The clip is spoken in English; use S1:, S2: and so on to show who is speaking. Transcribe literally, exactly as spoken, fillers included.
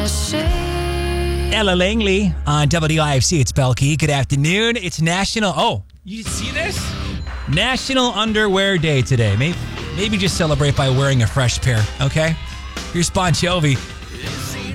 S1: Ella Langley on W I F C. It's Belkey. Good afternoon. It's National... Oh, you see this? National Underwear Day today. Maybe, maybe just celebrate by wearing a fresh pair, okay? Here's Bon Jovi.